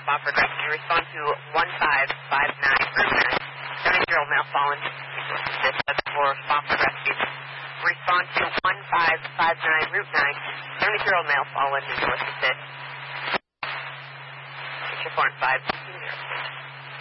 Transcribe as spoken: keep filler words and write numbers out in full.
Spofford Rescue. Respond to one five five nine Route nine. seventy-year-old male fallen. This is for Spofford Rescue. Respond to one five five nine Route nine. seventy-year-old male fallen. Visual assisted. Picture four and five.